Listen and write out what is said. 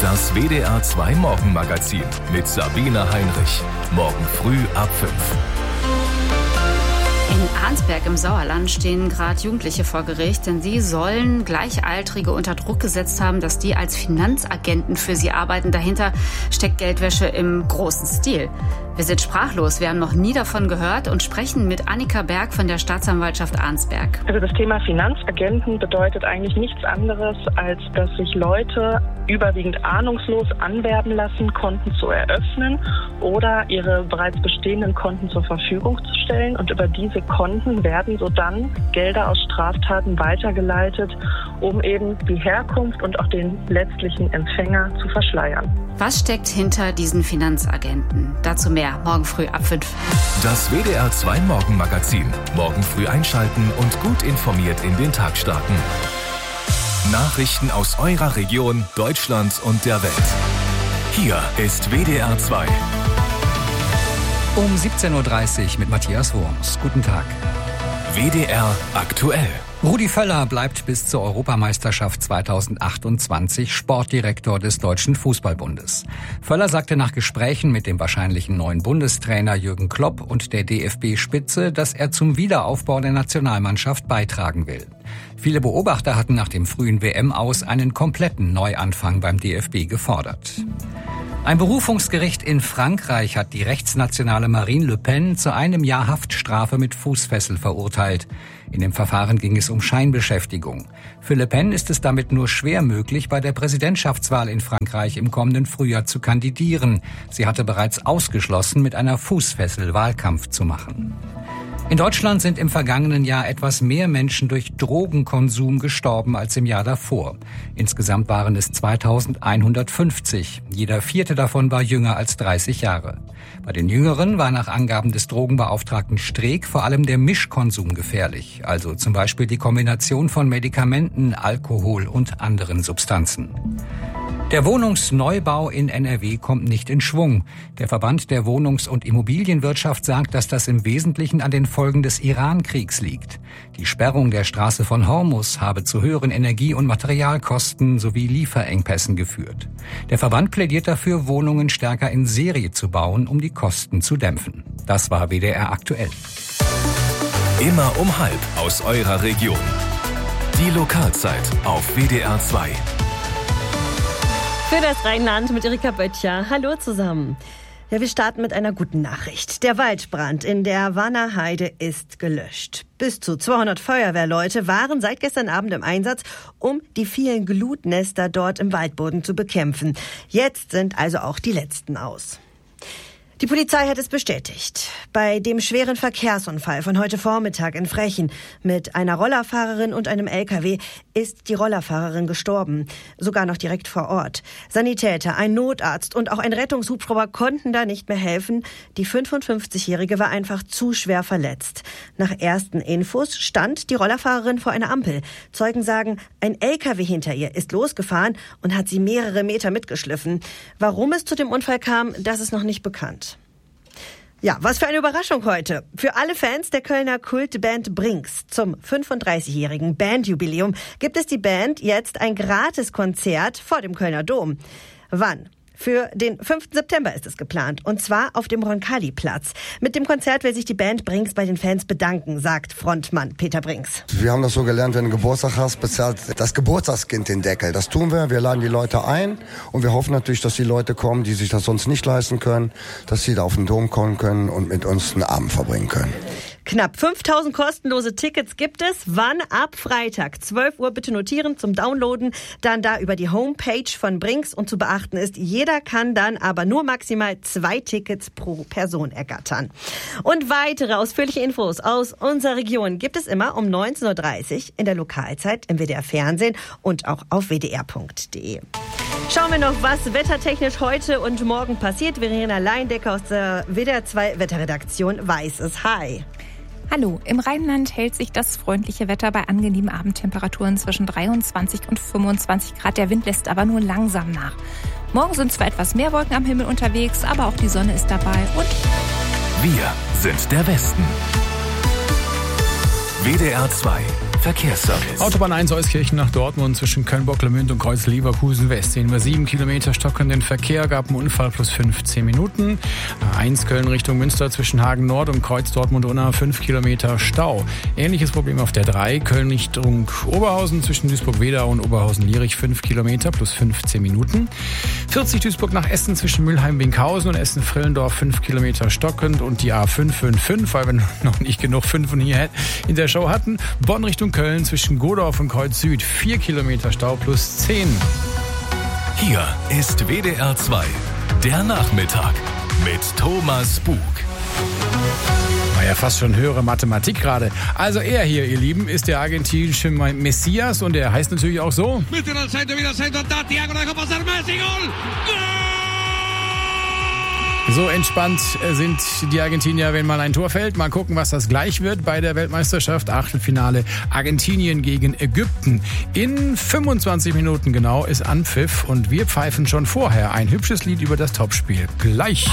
Das WDR 2 Morgenmagazin mit Sabine Heinrich. Morgen früh ab 5. In Arnsberg im Sauerland stehen gerade Jugendliche vor Gericht, denn sie sollen Gleichaltrige unter Druck gesetzt haben, dass die als Finanzagenten für sie arbeiten. Dahinter steckt Geldwäsche im großen Stil. Wir sind sprachlos, wir haben noch nie davon gehört und sprechen mit Annika Berg von der Staatsanwaltschaft Arnsberg. Also das Thema Finanzagenten bedeutet eigentlich nichts anderes, als dass sich Leute überwiegend ahnungslos anwerben lassen, Konten zu eröffnen oder ihre bereits bestehenden Konten zur Verfügung zu stellen. Und über diese Konten werden so dann Gelder aus Straftaten weitergeleitet, um eben die Herkunft und auch den letztlichen Empfänger zu verschleiern. Was steckt hinter diesen Finanzagenten? Dazu mehr morgen früh ab 5. Das WDR 2 Morgenmagazin. Morgen früh einschalten und gut informiert in den Tag starten. Nachrichten aus eurer Region, Deutschland und der Welt. Hier ist WDR 2. Um 17.30 Uhr mit Matthias Wurms. Guten Tag. WDR aktuell. Rudi Völler bleibt bis zur Europameisterschaft 2028 Sportdirektor des Deutschen Fußballbundes. Völler sagte nach Gesprächen mit dem wahrscheinlichen neuen Bundestrainer Jürgen Klopp und der DFB-Spitze, dass er zum Wiederaufbau der Nationalmannschaft beitragen will. Viele Beobachter hatten nach dem frühen WM-Aus einen kompletten Neuanfang beim DFB gefordert. Ein Berufungsgericht in Frankreich hat die rechtsnationale Marine Le Pen zu 1 Jahr Haftstrafe mit Fußfessel verurteilt. In dem Verfahren ging es um Scheinbeschäftigung. Für Le Pen ist es damit nur schwer möglich, bei der Präsidentschaftswahl in Frankreich im kommenden Frühjahr zu kandidieren. Sie hatte bereits ausgeschlossen, mit einer Fußfessel Wahlkampf zu machen. In Deutschland sind im vergangenen Jahr etwas mehr Menschen durch Drogenkonsum gestorben als im Jahr davor. Insgesamt waren es 2150. Jeder 4. davon war jünger als 30 Jahre. Bei den Jüngeren war nach Angaben des Drogenbeauftragten Streeck vor allem der Mischkonsum gefährlich, also zum Beispiel die Kombination von Medikamenten, Alkohol und anderen Substanzen. Der Wohnungsneubau in NRW kommt nicht in Schwung. Der Verband der Wohnungs- und Immobilienwirtschaft sagt, dass das im Wesentlichen an den Folgen des Iran-Kriegs liegt. Die Sperrung der Straße von Hormuz habe zu höheren Energie- und Materialkosten sowie Lieferengpässen geführt. Der Verband plädiert dafür, Wohnungen stärker in Serie zu bauen, um die Kosten zu dämpfen. Das war WDR aktuell. Immer um 12:30 aus eurer Region. Die Lokalzeit auf WDR 2. Für das Rheinland mit Erika Böttcher. Hallo zusammen. Ja, wir starten mit einer guten Nachricht. Der Waldbrand in der Wanner Heide ist gelöscht. Bis zu 200 Feuerwehrleute waren seit gestern Abend im Einsatz, um die vielen Glutnester dort im Waldboden zu bekämpfen. Jetzt sind also auch die letzten aus. Die Polizei hat es bestätigt. Bei dem schweren Verkehrsunfall von heute Vormittag in Frechen mit einer Rollerfahrerin und einem LKW ist die Rollerfahrerin gestorben. Sogar noch direkt vor Ort. Sanitäter, ein Notarzt und auch ein Rettungshubschrauber konnten da nicht mehr helfen. Die 55-Jährige war einfach zu schwer verletzt. Nach ersten Infos stand die Rollerfahrerin vor einer Ampel. Zeugen sagen, ein LKW hinter ihr ist losgefahren und hat sie mehrere Meter mitgeschliffen. Warum es zu dem Unfall kam, das ist noch nicht bekannt. Ja, was für eine Überraschung heute. Für alle Fans der Kölner Kultband Brinks zum 35-jährigen Bandjubiläum gibt es die Band jetzt ein Gratiskonzert vor dem Kölner Dom. Wann? Für den 5. September ist es geplant, und zwar auf dem Roncalli-Platz. Mit dem Konzert will sich die Band Brinks bei den Fans bedanken, sagt Frontmann Peter Brinks. Wir haben das so gelernt, wenn du Geburtstag hast, bezahlt das Geburtstagskind den Deckel. Das tun wir, wir laden die Leute ein und wir hoffen natürlich, dass die Leute kommen, die sich das sonst nicht leisten können, dass sie da auf den Dom kommen können und mit uns einen Abend verbringen können. Knapp 5.000 kostenlose Tickets gibt es. Wann? Ab Freitag, 12 Uhr. Bitte notieren zum Downloaden. Dann da über die Homepage von Brinks. Und zu beachten ist, jeder kann dann aber nur maximal 2 Tickets pro Person ergattern. Und weitere ausführliche Infos aus unserer Region gibt es immer um 19.30 Uhr in der Lokalzeit im WDR Fernsehen und auch auf wdr.de. Schauen wir noch, was wettertechnisch heute und morgen passiert. Verena Leindecker aus der WDR 2 Wetterredaktion weiß es. Hi. Hallo, im Rheinland hält sich das freundliche Wetter bei angenehmen Abendtemperaturen zwischen 23 und 25 Grad. Der Wind lässt aber nur langsam nach. Morgen sind zwar etwas mehr Wolken am Himmel unterwegs, aber auch die Sonne ist dabei und wir sind der Westen. WDR 2 Verkehrsservice. Autobahn 1 Euskirchen nach Dortmund zwischen Köln-Bocklemünd und Kreuz-Leverkusen West. Sehen wir 7 Kilometer stockenden Verkehr, gab einen Unfall plus 15 Minuten. A1 Köln Richtung Münster zwischen Hagen Nord und Kreuz Dortmund-Unna 5 Kilometer Stau. Ähnliches Problem auf der 3 Köln Richtung Oberhausen zwischen Duisburg-Wedau und Oberhausen-Lierich 5 Kilometer plus 15 Minuten. 40 Duisburg nach Essen zwischen Mülheim-Winkhausen und Essen-Frillendorf 5 Kilometer stockend und die A555, weil wir noch nicht genug 5 hier in der Show hatten. Bonn Richtung Köln zwischen Godorf und Kreuz Süd 4 Kilometer Stau plus 10. Hier ist WDR 2, der Nachmittag mit Thomas Bug. War ja fast schon höhere Mathematik gerade. Also er hier, ihr Lieben, ist der argentinische Messias und er heißt natürlich auch so. So entspannt sind die Argentinier, wenn mal ein Tor fällt. Mal gucken, was das gleich wird bei der Weltmeisterschaft. Achtelfinale Argentinien gegen Ägypten. In 25 Minuten genau ist Anpfiff und wir pfeifen schon vorher ein hübsches Lied über das Topspiel. Gleich.